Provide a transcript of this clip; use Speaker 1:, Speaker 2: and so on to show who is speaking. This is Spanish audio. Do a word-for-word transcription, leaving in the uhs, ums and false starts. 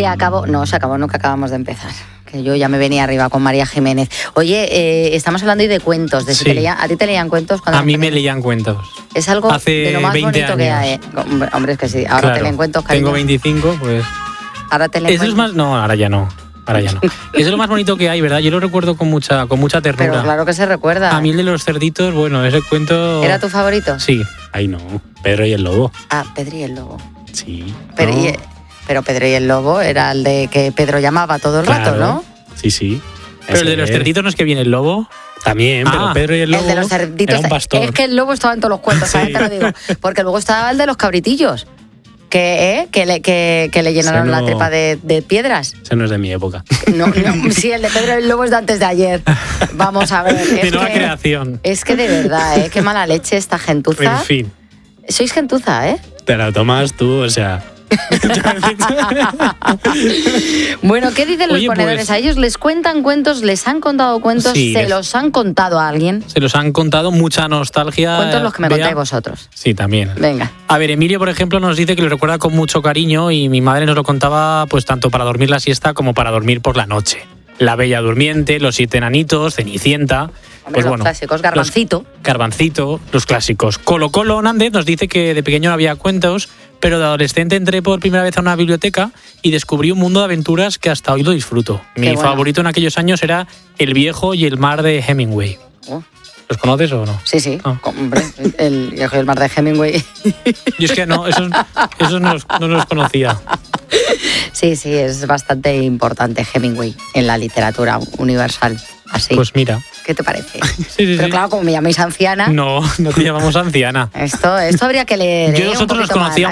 Speaker 1: Sí, acabó. No, se acabó, no, que acabamos de empezar. Que yo ya me venía arriba con María Jiménez. Oye, eh, estamos hablando hoy de cuentos. De si
Speaker 2: Sí.
Speaker 1: te leían, ¿a ti te leían cuentos? Cuando
Speaker 2: A mí me
Speaker 1: pequeño?
Speaker 2: leían cuentos.
Speaker 1: Es algo
Speaker 2: Hace
Speaker 1: de lo más
Speaker 2: veinte
Speaker 1: bonito que hay.
Speaker 2: años.
Speaker 1: Hombre, hombre, es que sí. Ahora
Speaker 2: Claro,
Speaker 1: te leen cuentos, cariño.
Speaker 2: tengo veinticinco, pues...
Speaker 1: Ahora te leen
Speaker 2: Eso es
Speaker 1: cuentos.
Speaker 2: más... No, ahora ya no. Ahora ya no. Eso es lo más bonito que hay, ¿verdad? Yo lo recuerdo con mucha, con mucha ternura.
Speaker 1: Pero claro que se recuerda.
Speaker 2: A mí el de los cerditos, bueno, ese cuento...
Speaker 1: ¿Era tu favorito?
Speaker 2: Sí. Ay, no. Pedro y el lobo.
Speaker 1: Ah, Pedro y el lobo.
Speaker 2: Sí.
Speaker 1: Pero,
Speaker 2: no.
Speaker 1: y- pero Pedro y el lobo era el de que Pedro llamaba todo el
Speaker 2: Claro.
Speaker 1: rato, ¿no?
Speaker 2: Sí, sí. Pero el de los
Speaker 3: Ese.
Speaker 2: cerditos no es que viene el lobo.
Speaker 3: También, pero
Speaker 2: Ah,
Speaker 3: Pedro y el lobo
Speaker 1: El de los cerditos.
Speaker 3: era un pastor.
Speaker 1: Es que el lobo estaba en todos los cuentos, ¿sabes?
Speaker 3: Sí.
Speaker 1: Te lo digo. Porque luego estaba el de los cabritillos. Que, ¿eh? que, le, que, que le llenaron
Speaker 3: Ese no-
Speaker 1: la tripa de, de piedras.
Speaker 3: Ese no es de mi época.
Speaker 1: No, no, sí, el de Pedro y el lobo es de antes de ayer. Vamos a ver.
Speaker 2: De
Speaker 1: Es
Speaker 2: nueva
Speaker 1: que,
Speaker 2: creación.
Speaker 1: es que de verdad, ¿eh? Qué mala leche esta gentuza.
Speaker 2: En fin.
Speaker 1: Sois gentuza, ¿eh?
Speaker 3: Te la tomas tú, o sea...
Speaker 1: Bueno, ¿qué dicen los
Speaker 2: Oye,
Speaker 1: ponedores?
Speaker 2: pues-
Speaker 1: ¿A ellos les cuentan cuentos? ¿Les han contado cuentos?
Speaker 2: Sí,
Speaker 1: ¿Se
Speaker 2: les-
Speaker 1: los han contado a alguien?
Speaker 2: Se los han contado, mucha nostalgia.
Speaker 1: Cuentos los que me
Speaker 2: Bea.
Speaker 1: contáis vosotros.
Speaker 2: Sí, también.
Speaker 1: Venga.
Speaker 2: A ver, Emilio, por ejemplo, nos dice que lo recuerda con mucho cariño y mi madre nos lo contaba pues tanto para dormir la siesta como para dormir por la noche. La Bella Durmiente, Los Siete Enanitos, Cenicienta...
Speaker 1: Hombre,
Speaker 2: Pues
Speaker 1: los
Speaker 2: bueno,
Speaker 1: clásicos, Garbancito.
Speaker 2: los- Garbancito, los clásicos. Colo Colo Nández nos dice que de pequeño no había cuentos, pero de adolescente entré por primera vez a una biblioteca y descubrí un mundo de aventuras que hasta hoy lo disfruto. Mi
Speaker 1: Qué bueno.
Speaker 2: favorito en aquellos años era El Viejo y el Mar de Hemingway.
Speaker 1: Oh,
Speaker 2: ¿Los conoces o no?
Speaker 1: sí, sí.
Speaker 2: Ah.
Speaker 1: Hombre, el viejo y el mar de Hemingway.
Speaker 2: Yo es que no, esos, esos no, los, no los conocía.
Speaker 1: Sí, sí, es bastante importante Hemingway en la literatura universal. Así.
Speaker 2: Pues mira.
Speaker 1: ¿Qué te parece?
Speaker 2: Sí, sí,
Speaker 1: Pero
Speaker 2: sí.
Speaker 1: claro, como me llaméis anciana,
Speaker 2: No, no te llamamos anciana.
Speaker 1: esto, esto habría que leer.
Speaker 2: Yo
Speaker 1: ¿eh? Un
Speaker 2: nosotros nos
Speaker 1: poquito más.
Speaker 2: conocíamos